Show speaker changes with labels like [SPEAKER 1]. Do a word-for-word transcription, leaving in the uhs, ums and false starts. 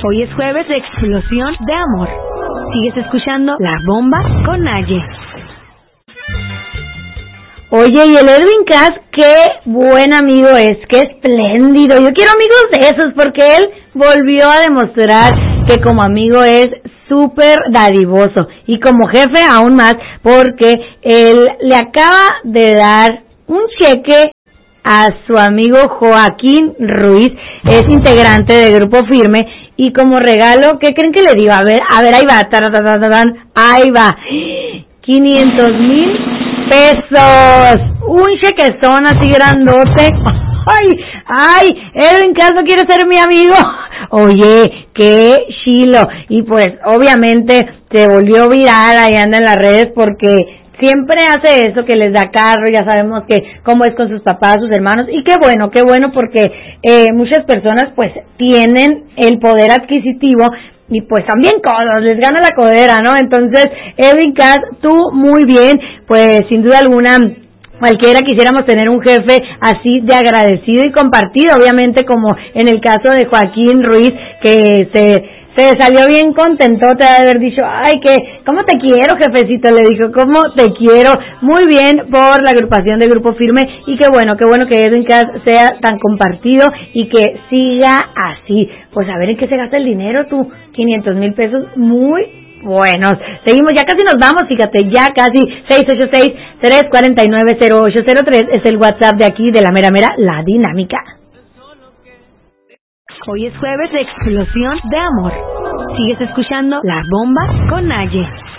[SPEAKER 1] Hoy es jueves de explosión de amor. Sigues escuchando La Bomba con Naye.
[SPEAKER 2] Oye, y el Edwin Cass, qué buen amigo es, qué espléndido. Yo quiero amigos de esos porque él volvió a demostrar que como amigo es súper dadivoso y como jefe aún más, porque él le acaba de dar un cheque a su amigo Joaquín Ruiz, es integrante de Grupo Firme, y como regalo, ¿qué creen que le dio? A ver, a ver, ahí va, taratatatán, ahí va, quinientos mil pesos, un chequezón así grandote. Ay, ay, Edwin Cass no quiere ser mi amigo. Oye, qué chilo. Y pues obviamente se volvió viral, ahí anda en las redes porque siempre hace eso, que les da carro, ya sabemos que cómo es con sus papás, sus hermanos, y qué bueno, qué bueno porque eh, muchas personas pues tienen el poder adquisitivo y pues también codos, les gana la codera, ¿no? Entonces, Edwin Cass, tú muy bien, pues sin duda alguna cualquiera quisiéramos tener un jefe así de agradecido y compartido, obviamente como en el caso de Joaquín Ruiz, que se se salió bien contentote de haber dicho, ay, que, ¿cómo te quiero, jefecito? Le dijo, ¿cómo te quiero? Muy bien por la agrupación de Grupo Firme, y qué bueno, qué bueno que Edwin Cass sea tan compartido y que siga así. Pues a ver en qué se gasta el dinero, tú, quinientos mil pesos, muy buenos. Seguimos, ya casi nos vamos, fíjate, ya casi. Seis ocho seis, tres cuatro nueve, cero ocho cero tres es el WhatsApp de aquí, de la mera mera, La Dinámica.
[SPEAKER 1] Hoy es jueves de explosión de amor. Sigues escuchando La Bomba con Naye.